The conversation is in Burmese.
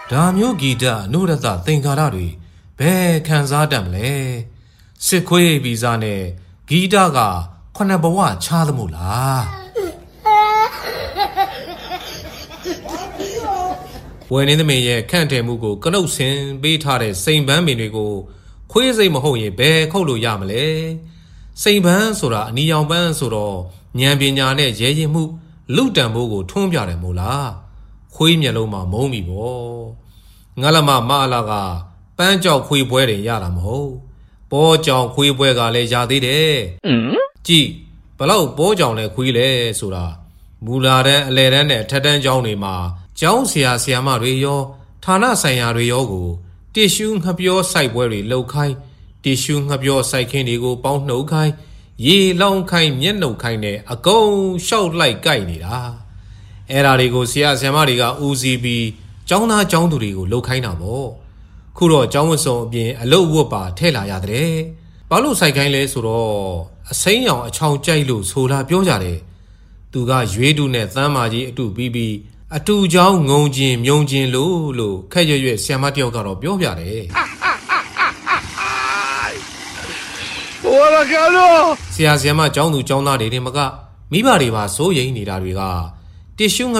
ဒါမျိုးဂီတအနုရတသင်္ကာရတွေဘယ်ခံစားတတ်မလဲစစ်ခွေးဗီဇနဲ့ဂီတကခုနှစ်ဘဝချားသမို့လားဝယ်နေသမီးရဲ့ခန့်တယ်မှုကိုကနှုတ်ဆင်ပေးထားတဲ့စိန်ပန်းပင်တွေကိုခွေးစိတ်မဟုတ်ရင်ဘယ်ခုတ်လို့ရမလဲစိန်ပန်းဆိုတာအနီရောင်ပန်းဆိုတော့ဉာဏ်ပညာနဲ့ရဲရင်မှုလူတန်ဖို့ကိုထွန်းပြတယ်မို့လားခွေးမျက်လုံးမှာမုန်းပြီပေါ့ငါလမမအလာကပန်းကြောက်ခွေးပွဲတွေရတာမဟုတ်ပေါ်ကြောင်ခွေးပွဲကလည်းရသေးတယ်ကြည့်ဘလောက်ပေါ်ကြောင်နဲ့ခွေးလဲဆိုတာမူလာတန်းအလဲတန်းနဲ့ထက်တန်းကျောင်းတွေမှာကျောင်းဆရာဆရာမတွေရောဌာနဆိုင်ရာတွေရောကိုတီရှူးငှပြောစိုက်ပွဲတွေလှုပ်ခိုင်းတီရှူးငှပြောစိုက်ခင်းတွေကိုပေါင်းနှုတ်ခိုင်းရေလောင်းခိုင်းမျက်နှုတ်ခိုင်းနဲ့အကုန်ရှောက်လိုက်ကြိုက်နေတာအဲ့ဒါတွေကိုဆရာဆရာမတွေကဦးစီးပြီးကျောင်းသားကျောင်းသူတွေကိုလှုပ်ခိုင်းတာပေါ့ခုတော့ကျောင်းဝတ်စုံအပြင်အလုတ်ဝတ်ပါထည့်လာရတဲ့ဘာလို့စိုက်ခိုင်းလဲဆိုတော့အစိမ်းရောင်အချောင်ကြိုက်လို့ဆိုလာပြောကြတယ်သူကရွေးတူနဲ့သမ်းမာကြီးအတူပြီးအတူချောင်းငုံချင်းမြုံချင်းလို့ခက်ရွက်ဆရာမတယောက်ကတော့ပြောပြတယ်ဟိုလာကလို့ဆရာဆရာမကျောင်းသူကျောင်းသားတွေနဲ့မကမိဘတွေပါစိုးရိမ်နေတာတွေကတီရှူး